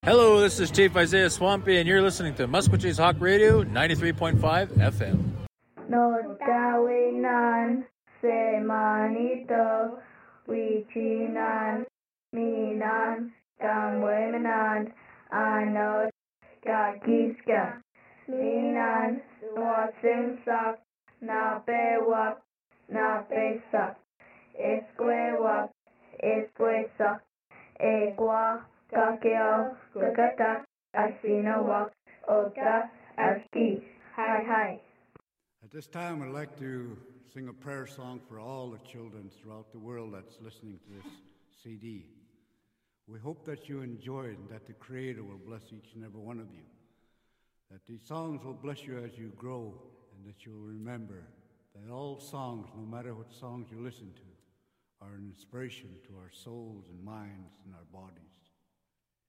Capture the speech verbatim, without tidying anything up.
Hello, this is Chief Isaiah Swampy, and you're listening to Musquechee's Hawk Radio, ninety-three point five F M. No dawinan, se manito, wichinan, minan, kamweminan, ano, kakiska, minan, wasimsak, na pewak, na pesak, esquewak, esquesak, equa, kakeo, kakata, asinawak, ota, aski, hi hi. At this time, I'd like to sing a prayer song for all the children throughout the world that's listening to this C D. We hope that you enjoy it and that the Creator will bless each and every one of you. That these songs will bless you as you grow, and that you'll remember that all songs, no matter what songs you listen to, are an inspiration to our souls and minds and our bodies.